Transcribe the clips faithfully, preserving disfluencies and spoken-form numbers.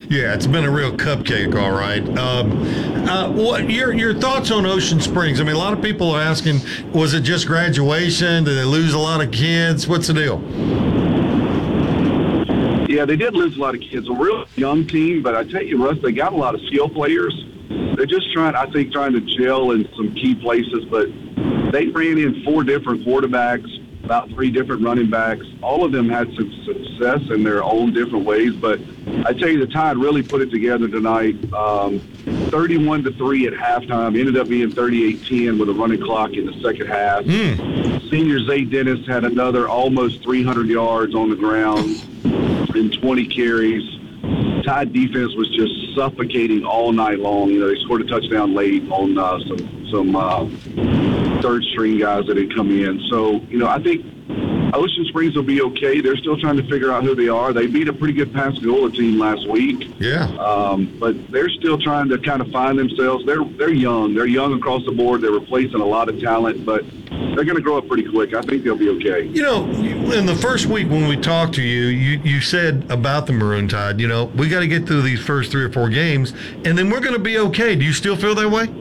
Yeah, it's been a real cupcake, all right. Um, uh, what your your thoughts on Ocean Springs? I mean, a lot of people are asking, was it just graduation? Did they lose a lot of kids? What's the deal? Yeah, they did lose a lot of kids. A real young team, but I tell you, Russ, they got a lot of skill players. They're just trying, I think, trying to gel in some key places, but they ran in four different quarterbacks, about three different running backs. All of them had some success in their own different ways, but I tell you, the Tide really put it together tonight. Um, thirty-one to three at halftime, ended up being thirty-eight ten with a running clock in the second half. Mm. Senior Zay Dennis had another almost three hundred yards on the ground and twenty carries. Tide defense was just suffocating all night long. You know, they scored a touchdown late on uh, some some uh, third string guys that had come in. So, you know, I think Ocean Springs will be okay. They're still trying to figure out who they are. They beat a pretty good Pascagoula team last week. Yeah. Um, but they're still trying to kind of find themselves. They're they're young. They're young across the board. They're replacing a lot of talent, but they're going to grow up pretty quick. I think they'll be okay. You know, in the first week when we talked to you, you, you said about the Maroon Tide, you know, we got to get through these first three or four games, and then we're going to be okay. Do you still feel that way?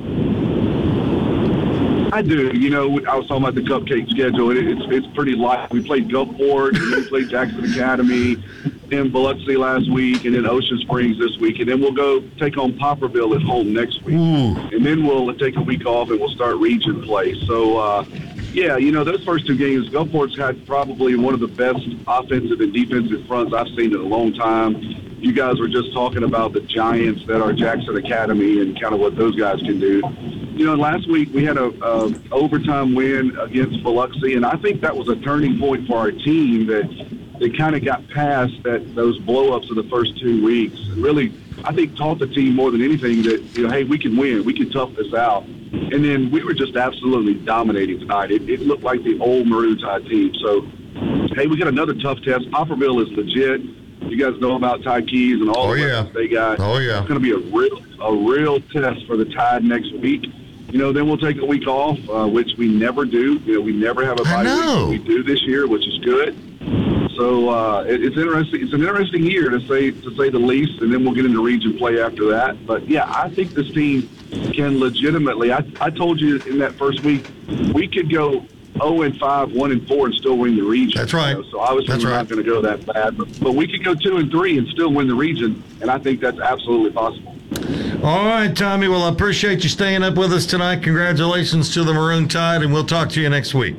I do. You know, I was talking about the cupcake schedule. It, it's it's pretty light. We played Gulfport, and then we played Jackson Academy, then Biloxi last week, and then Ocean Springs this week, and then we'll go take on Popperville at home next week. Ooh. And then we'll take a week off, and we'll start region play. So, uh, yeah, you know, those first two games, Gulfport's had probably one of the best offensive and defensive fronts I've seen in a long time. You guys were just talking about the giants that are Jackson Academy and kind of what those guys can do. You know, last week we had a, a overtime win against Biloxi, and I think that was a turning point for our team that they kind of got past that those blow-ups of the first two weeks. And really, I think taught the team more than anything that, you know, hey, we can win. We can tough this out. And then we were just absolutely dominating tonight. It, it looked like the old Maroon Tide team. So, hey, we got another tough test. Popperville is legit. You guys know about Tide Keys and all oh, the yeah. weapons they got. Oh, yeah. It's going to be a real, a real test for the Tide next week. You know, then we'll take a week off, uh, which we never do. You know, we never have a bye week. We do this year, which is good. So uh, it, it's interesting. It's an interesting year to say to say the least, and then we'll get into region play after that. But yeah, I think this team can legitimately. I, I told you in that first week we could go oh and five, one and four, and still win the region. That's right. You know? So obviously that's we're right. not going to go that bad, but, but we could go two and three and still win the region, and I think that's absolutely possible. All right, Tommy. Well, I appreciate you staying up with us tonight. Congratulations to the Maroon Tide, and we'll talk to you next week.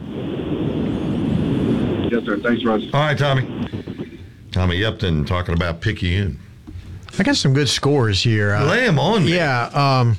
Yes, sir. Thanks, Russ. All right, Tommy. Tommy Upton talking about Picayune. I got some good scores here. Uh, Lay them on me. Yeah. Um,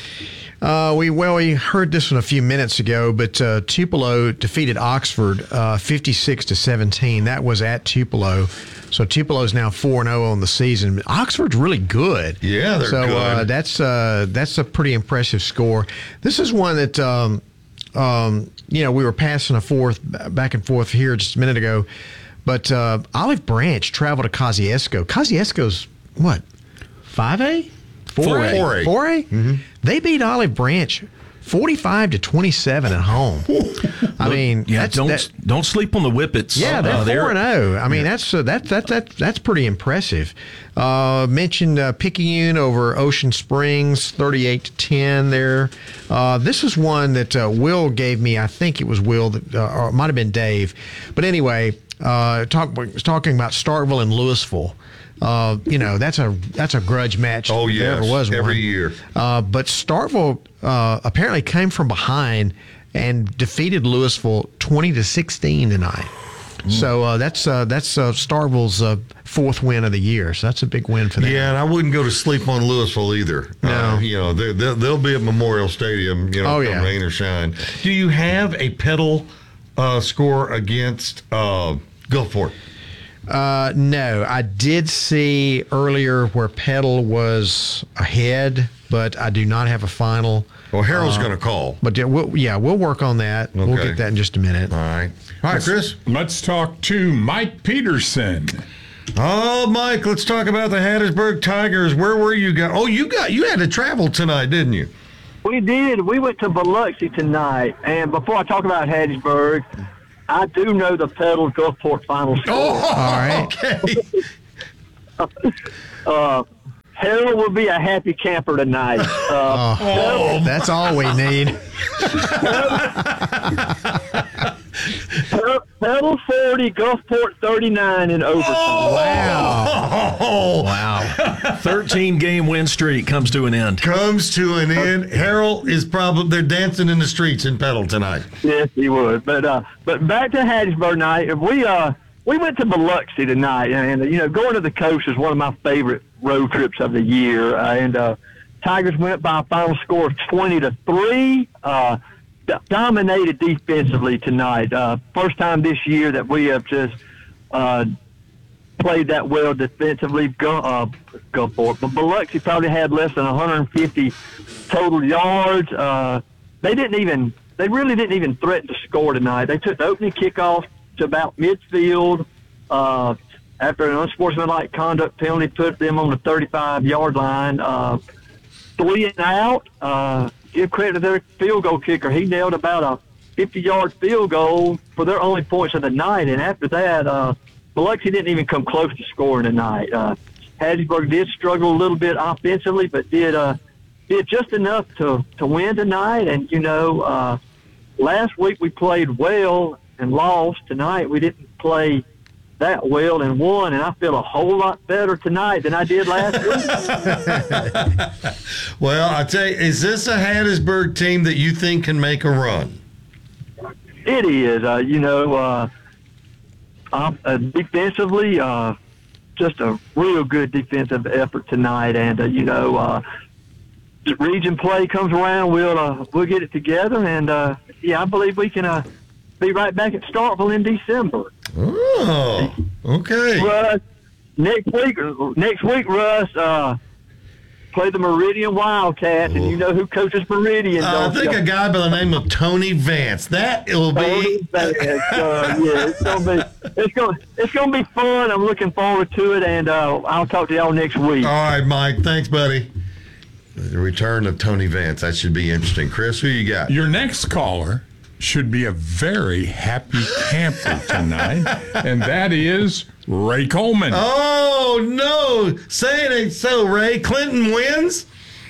uh, we well, we heard this one a few minutes ago, but uh, Tupelo defeated Oxford uh, fifty-six to seventeen. That was at Tupelo. So Tupelo is now four and zero on the season. Oxford's really good. Yeah, they're so, good. So uh, that's uh, that's a pretty impressive score. This is one that um, um, you know we were passing a forth back and forth here just a minute ago, but uh, Olive Branch traveled to Kosciuszko. Kosciuszko's what? five A? four A? four A. four A? Mm-hmm. They beat Olive Branch forty-five to twenty-seven at home. I mean, yeah, that's, don't that, don't sleep on the Whippets. yeah, they're uh, four and zero. I mean, yeah. that's uh, that that that that's pretty impressive. Uh, mentioned uh, Picayune over Ocean Springs, thirty-eight to ten. There, uh, this is one that uh, Will gave me. I think it was Will, that, uh, or it might have been Dave. But anyway, uh, talk was talking about Starkville and Louisville. Uh, you know, that's a that's a grudge match. Oh, if there yes, ever was one. every year. Uh, but Starkville uh, apparently came from behind and defeated Louisville twenty to sixteen tonight. Mm. So uh, that's uh, that's uh, Starkville's uh, fourth win of the year. So that's a big win for them. Yeah, and I wouldn't go to sleep on Louisville either. No, uh, you know they'll, they'll be at Memorial Stadium. You know, oh, come yeah. rain or shine. Do you have a pedal uh, score against uh, Gulfport? Uh, no, I did see earlier where Petal was ahead, but I do not have a final. Well, Harold's uh, going to call. But yeah we'll, yeah, we'll work on that. Okay. We'll get that in just a minute. All right. All right, Chris. Let's talk to Mike Peterson. Oh, Mike, let's talk about the Hattiesburg Tigers. Where were you guys? Oh, you got you had to travel tonight, didn't you? We did. We went to Biloxi tonight. And before I talk about Hattiesburg, I do know the Pedal Gulfport final score. Oh, all right. Okay. uh, Harold will be a happy camper tonight. Uh, Oh, that's all we need. Pedal forty, Gulfport thirty-nine in overtime. Wow. Oh, Wow. thirteen-game win streak comes to an end. comes to an end. Harold is probably, they're dancing in the streets in Petal tonight. Yes, he would. But uh, but back to Hattiesburg night. We uh we went to Biloxi tonight, and you know, going to the coast is one of my favorite road trips of the year. Uh, and uh, Tigers went by a final score of twenty to three. Uh, d- dominated defensively tonight. Uh, first time this year that we have just uh, played that well defensively. Go uh, go for it. But Biloxi probably had less than one hundred fifty total yards. Uh, they didn't even. They really didn't even threaten to score tonight. They took the opening kickoff to about midfield. Uh, after an unsportsmanlike conduct penalty, put them on the thirty-five-yard line. Uh, three and out. Uh, give credit to their field goal kicker. He nailed about a fifty-yard field goal for their only points of the night. And after that, uh, Biloxi didn't even come close to scoring tonight. Uh, Hattiesburg did struggle a little bit offensively, but did uh, did just enough to, to win tonight. And, you know, uh, last week we played well and lost. Tonight we didn't play that well and won, and I feel a whole lot better tonight than I did last week. Well, I tell you, is this a Hattiesburg team that you think can make a run? It is. Uh, you know, uh, uh, defensively, uh, just a real good defensive effort tonight, and, uh, you know, uh, the region play comes around, we'll uh, we'll get it together, and uh, yeah, I believe we can uh, be right back at Starkville in December. Oh, okay. Russ, next week, next week, Russ, uh, play the Meridian Wildcats, and you know who coaches Meridian? Uh, I don't think you? a guy by the name of Tony Vance. That will Tony be. Vance. Uh, yeah, it's gonna be it's gonna it's gonna be fun. I'm looking forward to it, and uh, I'll talk to y'all next week. All right, Mike. Thanks, buddy. The return of Tony Vance. That should be interesting. Chris, who you got? Your next caller should be a very happy camper tonight, and that is Ray Coleman. Oh, no. Say it ain't so, Ray. Clinton wins?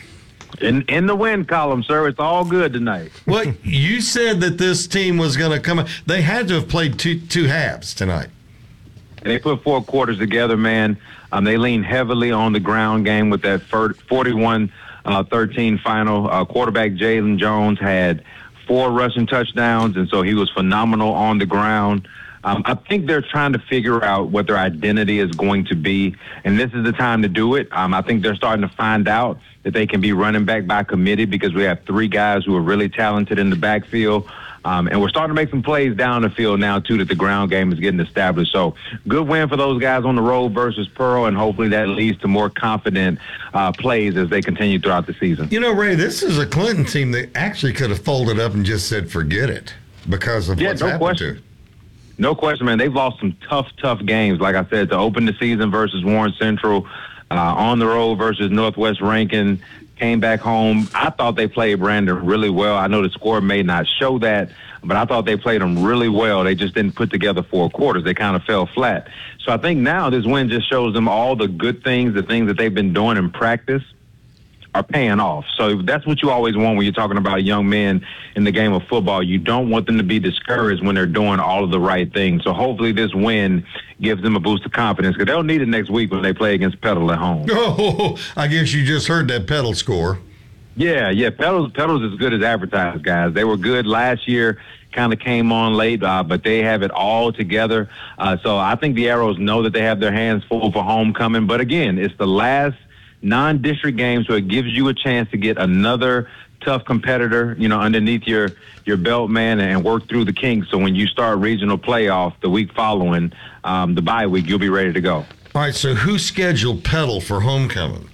In in the win column, sir. It's all good tonight. Well, you said that this team was going to come. They had to have played two two halves tonight. They put four quarters together, man. Um, they lean heavily on the ground game with that forty-one thirteen final. Uh, quarterback Jalen Jones had four rushing touchdowns, and so he was phenomenal on the ground. Um, I think they're trying to figure out what their identity is going to be, and this is the time to do it. Um, I think they're starting to find out that they can be running back by committee because we have three guys who are really talented in the backfield. Um, and we're starting to make some plays down the field now, too, that the ground game is getting established. So good win for those guys on the road versus Pearl, and hopefully that leads to more confident uh, plays as they continue throughout the season. You know, Ray, this is a Clinton team that actually could have folded up and just said, forget it, because of Yeah, what's no happened question. to it. No question, man. They've lost some tough, tough games. Like I said, to open the season versus Warren Central, uh, on the road versus Northwest Rankin, came back home. I thought they played Brandon really well. I know the score may not show that, but I thought they played them really well. They just didn't put together four quarters. They kind of fell flat. So I think now this win just shows them all the good things, the things that they've been doing in practice are paying off. So that's what you always want when you're talking about young men in the game of football. You don't want them to be discouraged when they're doing all of the right things. So hopefully this win gives them a boost of confidence, because they'll need it next week when they play against Petal at home. Oh, I guess you just heard that Petal score. Yeah, yeah. Pedals, Pedals as good as advertised, guys. They were good last year, kind of came on late, uh, but they have it all together. Uh, so I think the Arrows know that they have their hands full for homecoming. But again, it's the last non-district game, so it gives you a chance to get another tough competitor, you know, underneath your, your belt, man, and work through the kinks. So when you start regional playoff the week following um, the bye week, you'll be ready to go. All right, so who scheduled Petal for homecoming?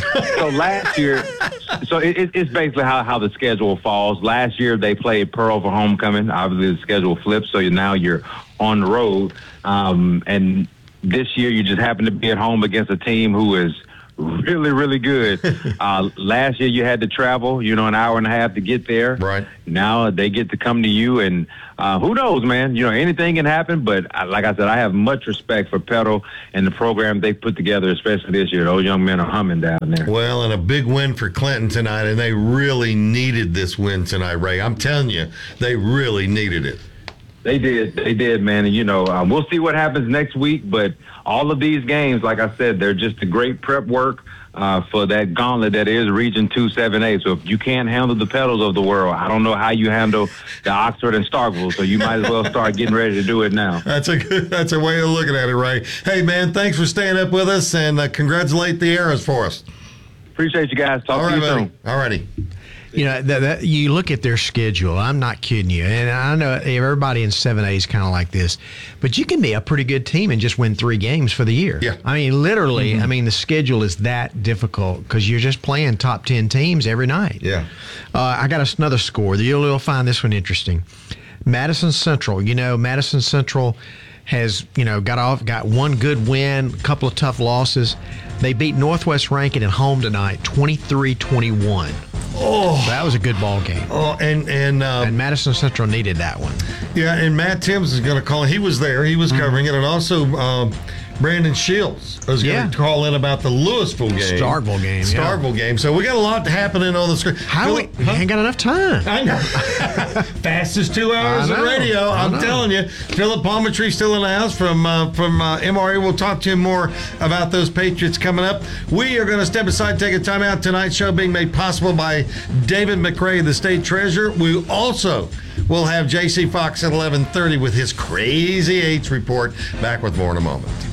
So last year, so it, it, it's basically how, how the schedule falls. Last year they played Pearl for homecoming. Obviously the schedule flips, so you now you're on the road. Um, and this year you just happen to be at home against a team who is really, really good. uh, last year you had to travel, you know, an hour and a half to get there. Right. Now they get to come to you, and uh, who knows, man? You know, anything can happen. But uh, like I said, I have much respect for Petal and the program they put together, especially this year. Those young men are humming down there. Well, and a big win for Clinton tonight, and they really needed this win tonight, Ray. I'm telling you, they really needed it. They did. They did, man. And, you know, um, we'll see what happens next week. But all of these games, like I said, they're just a great prep work uh, for that gauntlet that is Region two seven A. So if you can't handle the Petals of the world, I don't know how you handle the Oxford and Starkville. So you might as well start getting ready to do it now. That's a good, that's a way of looking at it, Ray. Hey, man, thanks for staying up with us, and uh, congratulate the Arrows for us. Appreciate you guys. Talk All right, to you buddy. soon. All righty. You know, that, that, you look at their schedule. I'm not kidding you, and I know everybody in seven A is kind of like this, but you can be a pretty good team and just win three games for the year. Yeah. I mean, literally. Mm-hmm. I mean, the schedule is that difficult because you're just playing top ten teams every night. Yeah. Uh, I got another score. You'll, you'll find this one interesting. Madison Central. You know, Madison Central has, you know, got off, got one good win, a couple of tough losses. They beat Northwest Rankin at home tonight, twenty-three twenty-one. Oh, That was a good ball game. oh, and and, uh, And Madison Central needed that one. yeah, and Matt Timms is going to call. He was there. He was covering it, and also um, Brandon Shields was going Yeah. to call in about the Louisville game, Starkville game, yeah. Starkville game. So we got a lot happening on the screen. How we, Philip- huh? ain't got enough time. I know. Fastest two hours I of know. radio. I I'm know. telling you. Philip Palmertree still in the house from uh, from uh, M R A. We'll talk to him more about those Patriots coming up. We are going to step aside, take a timeout. Tonight's show being made possible by David McRae, the state treasurer. We also will have J C Fox at eleven thirty with his Crazy Eights report. Back with more in a moment.